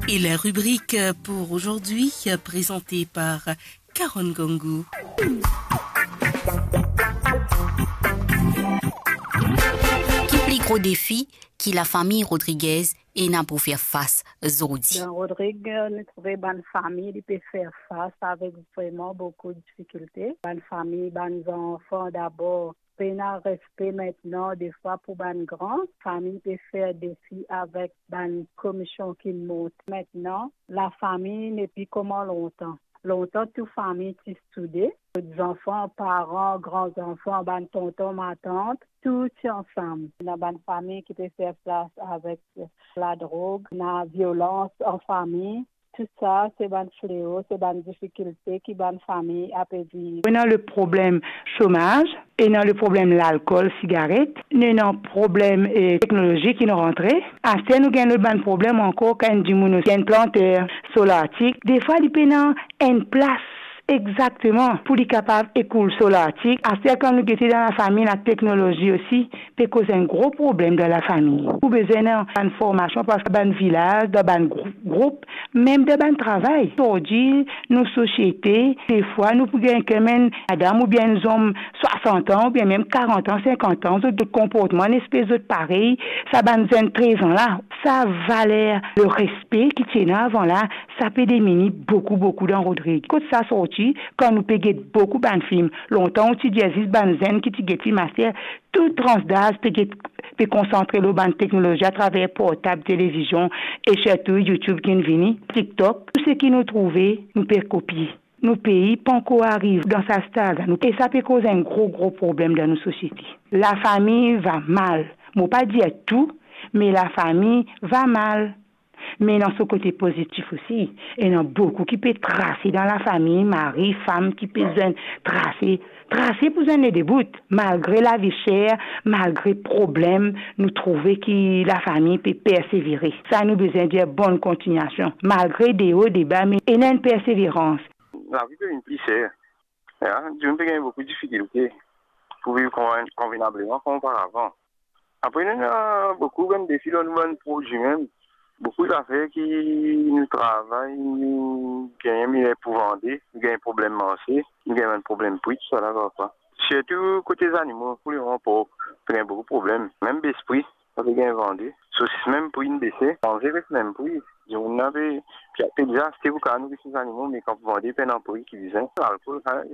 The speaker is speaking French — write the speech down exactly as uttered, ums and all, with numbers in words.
Et la rubrique pour aujourd'hui, présentée par Caron Gongou. Quel plus gros défi qui la famille Rodriguez et n'a pour faire face aujourd'hui? Dans Rodriguez, nous trouvons bonne famille qui peut faire face avec vraiment beaucoup de difficultés. Bonne famille, bonnes enfants d'abord. Peine à respect maintenant, des fois pour bonne grande famille peut faire des filles avec bonne commission qui monte. Maintenant, la famille n'est plus comme longtemps. Longtemps, toute famille est soudée. Les enfants, parents, grands-enfants, bonne tonton, ma tante, tout est ensemble. Il y a une bonne famille qui peut faire face avec la drogue, la violence en famille. Tout ça, c'est une fléau, c'est une difficulté qui une famille a pu vivre. On a le problème chômage, et on a le problème l'alcool, cigarette, on a le problème eh, technologie qui nous rentre. À ce nous avons le bon problème encore quand du monde qui une planteur solartique. Des fois, il y a une place. Exactement, pour les capables d'écouler solartique. À ce quand nous étions dans la famille, la technologie aussi peut causer un gros problème dans la famille. Pour besoin d'une formation parce que dans un village, dans un groupe, même dans un travail. Aujourd'hui, nos sociétés, des fois, nous pouvons quand même, madame ou bien des hommes soixante ans, ou bien même quarante ans, cinquante ans, d'autres comportements, une espèce de pareil, ça va nous treize ans là. Ça valait le respect qui tient avant là, ça peut déminer beaucoup, beaucoup dans Rodrigue. Quand ça sortit, quand nous payons beaucoup de films, longtemps, on dit Aziz Banzen qui dit master, tout tranche d'âge peut concentrer le ban technologie à travers portable, télévision et surtout YouTube qui vient, TikTok, tout ce qui nous trouvait, nous peut copier. Nos pays pas encore arrivent dans sa stade et ça peut causer un gros, gros problème dans nos sociétés. La famille va mal. Je ne vais pas dire tout, mais la famille va mal. Mais dans ce côté positif aussi, il y en a beaucoup qui peuvent tracer dans la famille, mari, femme, qui peuvent tracer, tracer pour donner des bouts. Malgré la vie chère, malgré les problèmes, nous trouvons que la famille peut persévérer. Ça nous besoin de bonne continuation. Malgré des hauts, des bas, mais il y a une persévérance. La vie peut être plus chère. Je me fais beaucoup de difficultés pour vivre convenablement comme auparavant. Après, il y a beaucoup de défis dans le projet même. Beaucoup d'affaires qui nous travaillent, nous gagnent pour vendre, nous gagnent un problème manger, nous gagnent un problème pour tout ça là. Surtout côté des animaux, pour les remports, il y a beaucoup de problèmes. Même l'esprit, ça peut gagner vendu. Saucisse même pour une baissée, manger avec même prix. On avait, puis déjà, c'était vous quand nous, les animaux, mais quand vous vendez, il y a un prix qui disait, l'alcool,